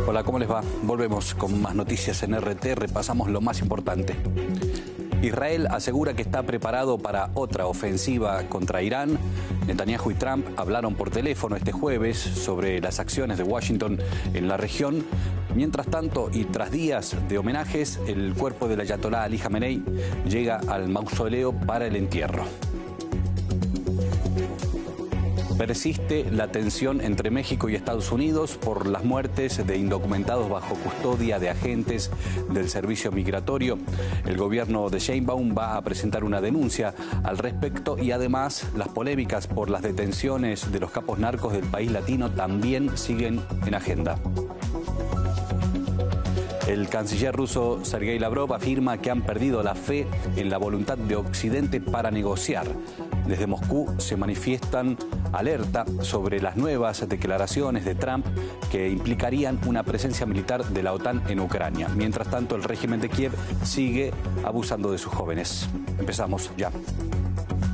Hola, ¿cómo les va? Volvemos con más noticias en RT, repasamos lo más importante. Israel asegura que está preparado para otra ofensiva contra Irán. Netanyahu y Trump hablaron por teléfono este jueves sobre las acciones de Washington en la región. Mientras tanto, y tras días de homenajes, el cuerpo del ayatolá Ali Jamenei llega al mausoleo para el entierro. Persiste la tensión entre México y Estados Unidos por las muertes de indocumentados bajo custodia de agentes del servicio migratorio. El gobierno de Sheinbaum va a presentar una denuncia al respecto y además las polémicas por las detenciones de los capos narcos del país latino también siguen en agenda. El canciller ruso Sergei Lavrov afirma que han perdido la fe en la voluntad de Occidente para negociar. Desde Moscú se manifiestan alerta sobre las nuevas declaraciones de Trump que implicarían una presencia militar de la OTAN en Ucrania. Mientras tanto, el régimen de Kiev sigue abusando de sus jóvenes. Empezamos ya.